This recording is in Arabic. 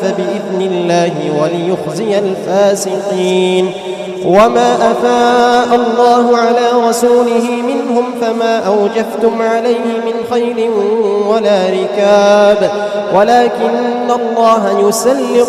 فبإذن الله وليخزي الفاسقين. وما أفاء الله على رسوله منهم فما أوجفتم عليه من خيل ولا ركاب ولكن الله يسلط